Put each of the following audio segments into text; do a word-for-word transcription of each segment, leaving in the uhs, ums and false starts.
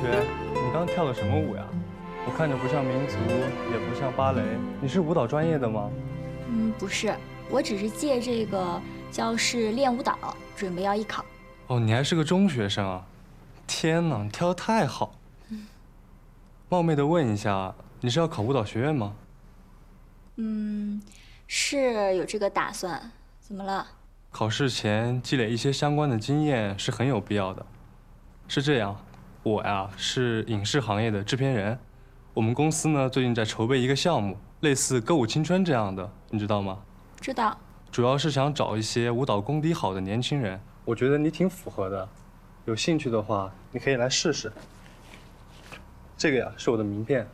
学，你刚跳的什么舞呀？我看着不像民族，也不像芭蕾。你是舞蹈专业的吗？ 嗯，不是，我只是借这个教室练舞蹈，准备要艺考。 哦，你还是个中学生啊！天哪，你跳得太好。嗯。冒昧的问一下，你是要考舞蹈学院吗？ 嗯，是有这个打算。怎么了？ 考试前积累一些相关的经验是很有必要的。是这样，我呀是影视行业的制片人，我们公司呢最近在筹备一个项目，类似歌舞青春这样的，你知道吗？ 知道。 主要是想找一些舞蹈功底好的年轻人，我觉得你挺符合的。有兴趣的话，你可以来试试。这个呀是我的名片。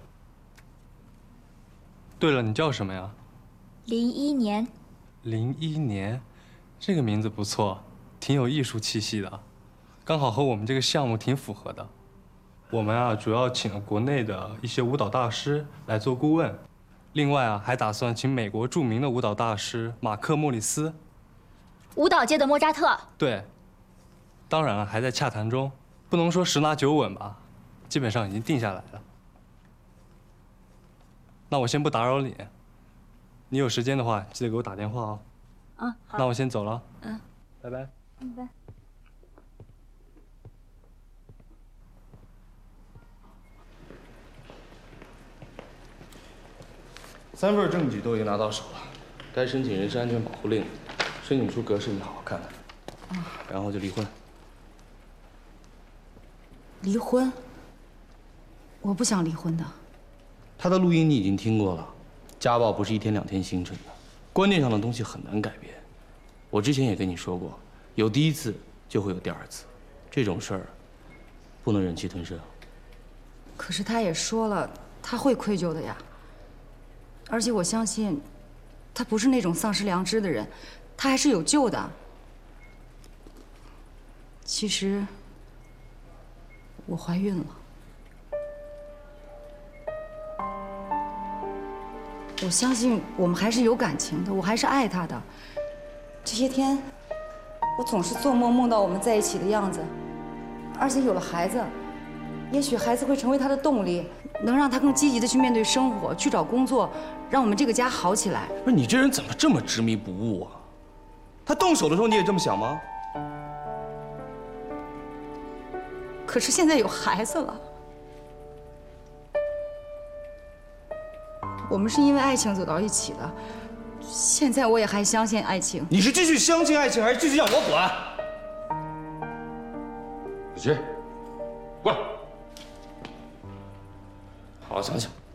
对了，你叫什么呀？ 林一年。 林一年，这个名字不错，挺有艺术气息的，刚好和我们这个项目挺符合的。我们啊主要请了国内的一些舞蹈大师来做顾问，另外啊还打算请美国著名的舞蹈大师马克·莫里斯， 舞蹈界的莫扎特。 对，当然了还在洽谈中，不能说十拿九稳吧，基本上已经定下来了。那我先不打扰你，你有时间的话记得给我打电话哦。 啊，好。 那我先走了。 嗯， 拜拜。 拜拜。 三份证据都已经拿到手了，该申请人身安全保护令，申请书格式你好好看看，啊，然后就离婚。 离婚？我不想离婚的。 他的录音你已经听过了，家暴不是一天两天形成的，观念上的东西很难改变。我之前也跟你说过，有第一次就会有第二次，这种事儿不能忍气吞声。 可是他也说了，他会愧疚的呀。而且我相信，他不是那种丧失良知的人，他还是有救的。其实，我怀孕了。我相信我们还是有感情的，我还是爱他的。这些天，我总是做梦梦到我们在一起的样子，而且有了孩子，也许孩子会成为他的动力，能让他更积极的去面对生活，去找工作，让我们这个家好起来。 不是你这人怎么这么执迷不悟啊？他动手的时候你也这么想吗？ 可是现在有孩子了。我们是因为爱情走到一起的，现在我也还相信爱情。 你是继续相信爱情，还是继续让我管？子琪，过来，好好想想。